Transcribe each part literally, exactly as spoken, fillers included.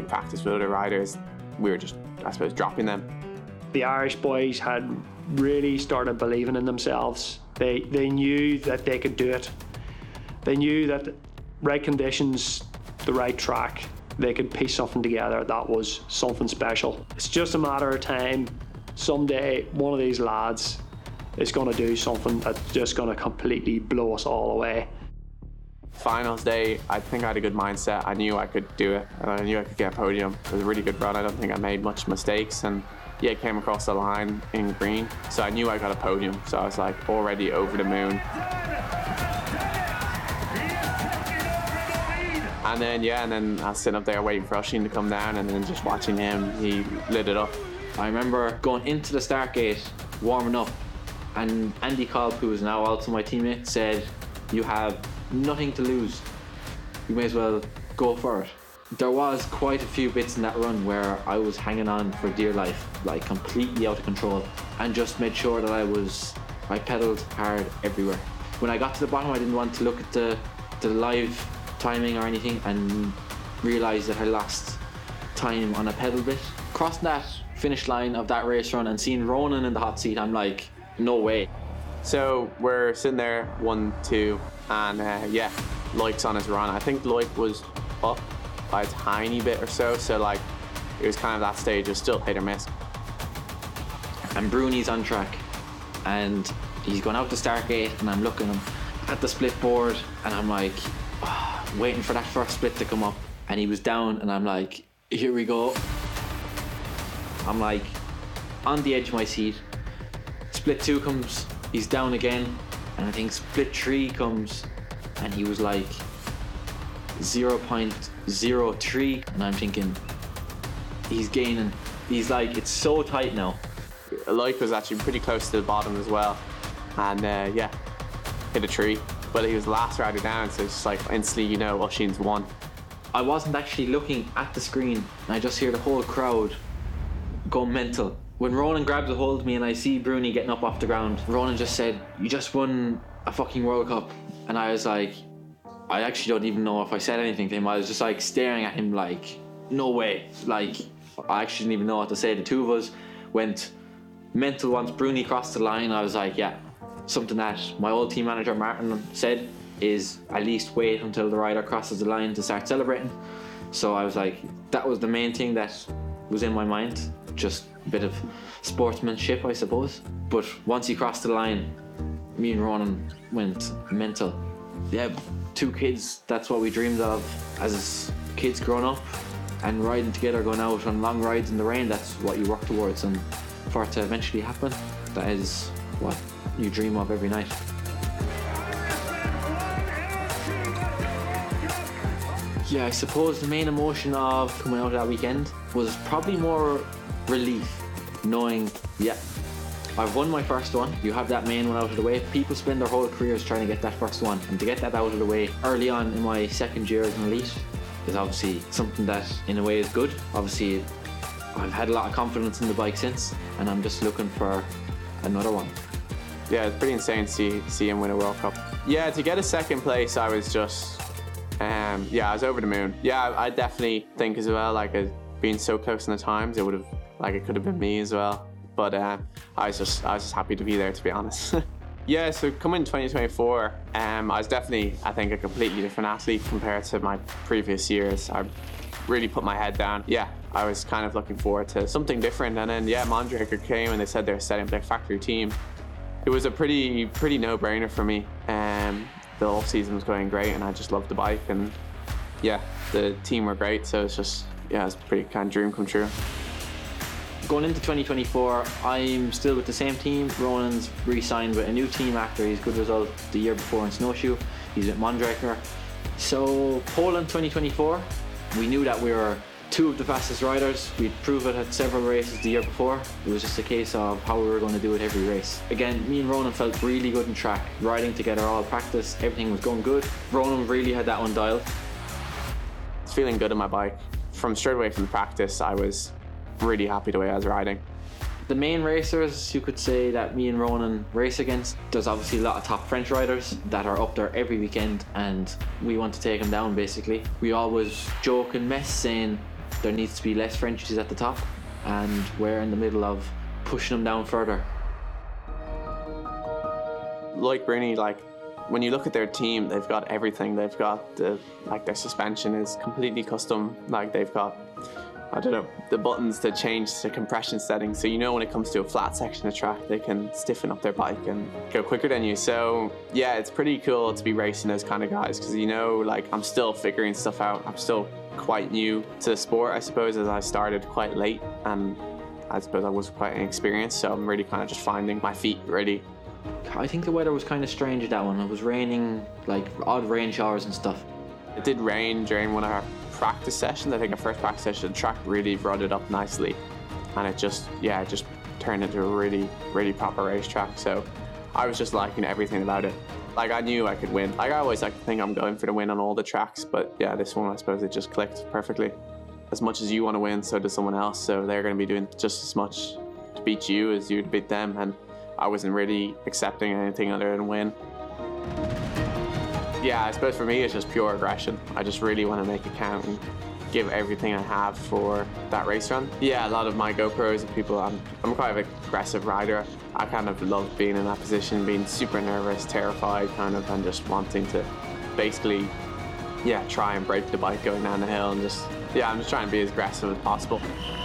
practice with other riders, we were just, I suppose, dropping them. The Irish boys had really started believing in themselves. They, they knew that they could do it. They knew that right conditions, the right track, they could piece something together that was something special. It's just a matter of time. Someday, one of these lads is going to do something that's just going to completely blow us all away. Finals day, I think I had a good mindset. I knew I could do it, and I knew I could get a podium. It was a really good run. I don't think I made much mistakes, and yeah, it came across the line in green, so I knew I got a podium. So I was like already over the moon. And then yeah, and then I was sitting up there waiting for Oisin to come down, and then just watching him, he lit it up. I remember going into the start gate, warming up, and Andy Cobb, who is now also my teammate, said, "You have nothing to lose. You may as well go for it." There was quite a few bits in that run where I was hanging on for dear life, like completely out of control, and just made sure that I was, I pedalled hard everywhere. When I got to the bottom, I didn't want to look at the, the live timing or anything and realise that I lost time on a pedal bit. Crossing that finish line of that race run and seeing Ronan in the hot seat, I'm like, no way. So we're sitting there, one, two, and uh, yeah, Loic's on his run. I think Loic was up by a tiny bit or so, so like it was kind of that stage, it was still hit or miss. And Bruni's on track, and he's going out the start gate, and I'm looking at the split board, and I'm like, oh, waiting for that first split to come up, and he was down, and I'm like, here we go. I'm like on the edge of my seat. Split two comes, he's down again, and I think split three comes, and he was like zero point zero three, and I'm thinking, he's gaining. He's like, it's so tight now. Loic was actually pretty close to the bottom as well, and uh, yeah, hit a tree, but he was the last rider down, so it's just like instantly, you know, Oisin's won. I wasn't actually looking at the screen, and I just hear the whole crowd go mental. When Ronan grabs a hold of me and I see Bruni getting up off the ground, Ronan just said, "You just won a fucking World Cup." And I was like, I actually don't even know if I said anything to him. I was just like staring at him like, no way. Like, I actually didn't even know what to say. The two of us went mental once Bruni crossed the line. I was like, yeah, something that my old team manager Martin said is at least wait until the rider crosses the line to start celebrating. So I was like, that was the main thing that was in my mind. Just a bit of sportsmanship, I suppose. But once he crossed the line, me and Ronan went mental. Yeah, two kids, that's what we dreamed of as kids growing up, and riding together, going out on long rides in the rain, that's what you work towards, and for it to eventually happen, that is what you dream of every night. Yeah, I suppose the main emotion of coming out of that weekend was probably more relief, knowing, yeah, I've won my first one. You have that main one out of the way. People spend their whole careers trying to get that first one, and to get that out of the way early on in my second year as an elite is obviously something that in a way is good. Obviously I've had a lot of confidence in the bike since, and I'm just looking for another one. Yeah, it's pretty insane to see, see him win a World Cup. Yeah, to get a second place, I was just, um, yeah, I was over the moon. Yeah, I, I definitely think as well, like uh, being so close in the times, it would have, like it could have been me as well. But uh, I was just, I was just happy to be there, to be honest. Yeah, so coming in twenty twenty-four, um, I was definitely, I think, a completely different athlete compared to my previous years. I really put my head down. Yeah, I was kind of looking forward to something different. And then, yeah, Mondraker came and they said they were setting up their factory team. It was a pretty, pretty no-brainer for me. Um, the off season was going great, and I just loved the bike. And yeah, the team were great. So it's just, yeah, it's a pretty kind of dream come true. Going into twenty twenty-four, I'm still with the same team. Ronan's re-signed with a new team after his good result the year before in Snowshoe. He's with Mondraker. So Poland twenty twenty-four, we knew that we were two of the fastest riders. We'd proved it at several races the year before. It was just a case of how we were going to do it every race. Again, me and Ronan felt really good in track, riding together all practice. Everything was going good. Ronan really had that one dialed. It's feeling good on my bike. From straight away from the practice, I was really happy the way I was riding. The main racers you could say that me and Ronan race against, there's obviously a lot of top French riders that are up there every weekend, and we want to take them down basically. We always joke and mess saying there needs to be less Frenchies at the top, and we're in the middle of pushing them down further. Like Bruni, like when you look at their team, they've got everything. They've got the, like their suspension is completely custom. Like they've got, I don't know, the buttons to change the compression settings. So you know when it comes to a flat section of track, they can stiffen up their bike and go quicker than you. So yeah, it's pretty cool to be racing those kind of guys, because you know, like I'm still figuring stuff out. I'm still quite new to the sport, I suppose, as I started quite late, and I suppose I was quite inexperienced. So I'm really kind of just finding my feet really. I think the weather was kind of strange at that one. It was raining, like odd rain showers and stuff. It did rain during one of our practice sessions. I think our first practice session, the track really brought it up nicely, and it just, yeah, it just turned into a really, really proper racetrack. So I was just liking everything about it. Like I knew I could win. Like I always like to think I'm going for the win on all the tracks, but yeah, this one I suppose it just clicked perfectly. As much as you want to win, so does someone else. So they're going to be doing just as much to beat you as you to beat them, and I wasn't really accepting anything other than win. Yeah, I suppose for me it's just pure aggression. I just really want to make it count and give everything I have for that race run. Yeah, a lot of my GoPros and people, I'm, I'm quite an aggressive rider. I kind of love being in that position, being super nervous, terrified kind of, and just wanting to basically, yeah, try and break the bike going down the hill, and just, yeah, I'm just trying to be as aggressive as possible.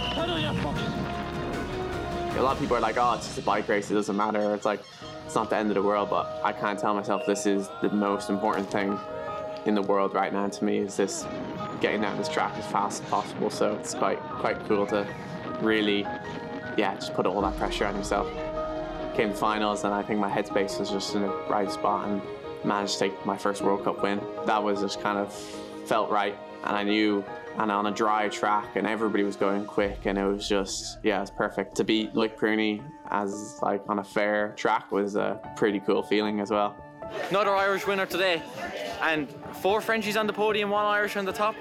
A lot of people are like, oh, it's just a bike race, it doesn't matter. It's like, it's not the end of the world, but I can't tell myself this is the most important thing in the world right now to me, is this getting down this track as fast as possible. So it's quite quite cool to really, yeah, just put all that pressure on yourself. Came to finals, and I think my headspace was just in the right spot, and managed to take my first World Cup win. That was just kind of felt right, and I knew, and on a dry track, and everybody was going quick, and it was just, yeah, it was perfect. To beat Loic Bruni as like on a fair track was a pretty cool feeling as well. Another Irish winner today, and four Frenchies on the podium, one Irish on the top.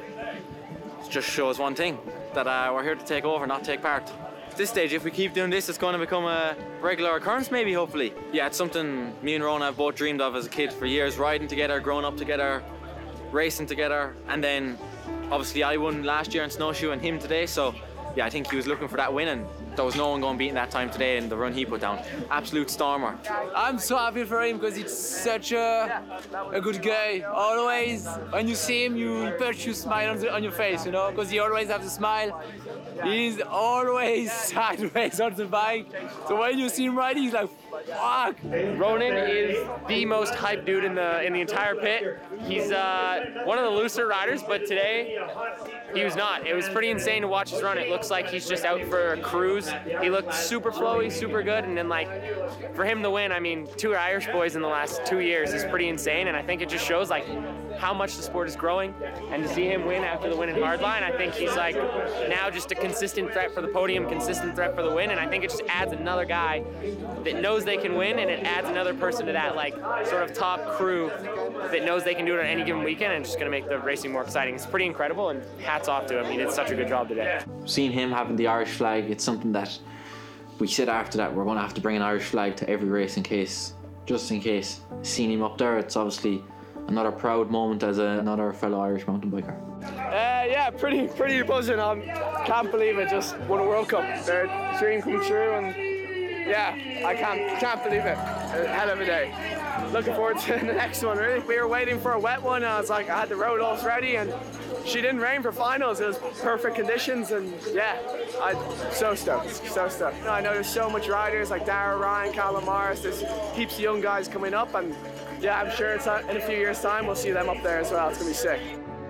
It just shows one thing, that uh, we're here to take over, not take part. At this stage, if we keep doing this, it's going to become a regular occurrence, maybe, hopefully. Yeah, it's something me and Rona have both dreamed of as a kid for years, riding together, growing up together, racing together, and then obviously I won last year in snowshoe and him today, so yeah, I think he was looking for that win, and there was no one going beating that time today in the run he put down. Absolute stormer. I'm so happy for him because he's such a, a good guy. Always, when you see him, you put your smile on, the, on your face, you know, because he always has a smile. He's always sideways on the bike. So when you see him riding, he's like, fuck. Ronan is the most hyped dude in the in the entire pit. He's uh, one of the looser riders, but today he was not. It was pretty insane to watch his run. It looks like he's just out for a cruise. He looked super flowy, super good, and then like for him to win, I mean, two Irish boys in the last two years is pretty insane, and I think it just shows like how much the sport is growing. And to see him win after the win in Hardline, I think he's like now just a consistent threat for the podium, consistent threat for the win, and I think it just adds another guy that knows they can win, and it adds another person to that like sort of top crew that knows they can do it on any given weekend, and it's just going to make the racing more exciting. It's pretty incredible, and hats off to him. He did such a good job today. Seeing him having the Irish flag, it's something that we said after that we're going to have to bring an Irish flag to every race in case, just in case. Seeing him up there, it's obviously another proud moment as a, another fellow Irish mountain biker. Uh, yeah, pretty pretty buzzing. I um, can't believe it. Just won a World Cup. Their dream come true, and yeah, I can't can't believe it. A hell of a day. Looking forward to the next one. Really, we were waiting for a wet one. And I was like, I had the road all ready, and she didn't rain for finals. It was perfect conditions, and yeah, I'm so stoked, so stoked. I know there's so much riders like Dara Ryan, Callum Morris. There's heaps of young guys coming up, and yeah, I'm sure it's in a few years' time we'll see them up there as well. It's gonna be sick.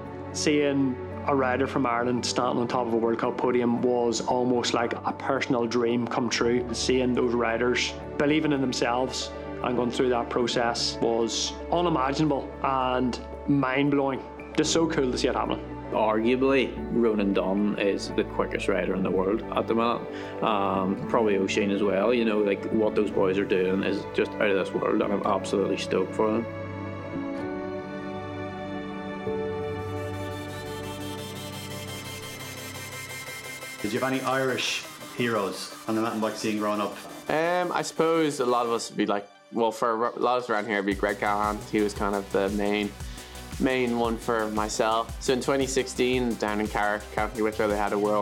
Seeing a rider from Ireland standing on top of a World Cup podium was almost like a personal dream come true. Seeing those riders believing in themselves and going through that process was unimaginable and mind-blowing. Just so cool to see it happening. Arguably, Ronan Dunn is the quickest rider in the world at the minute. Um, probably O'Shane as well. You know, like what those boys are doing is just out of this world, and I'm absolutely stoked for them. Did you have any Irish heroes on the mountain bike scene growing up? Um, I suppose a lot of us would be like, well, for a lot of us around here, it'd be Greg Callahan. He was kind of the main main one for myself. So in twenty sixteen, down in Carrick, County Wicklow, they had a World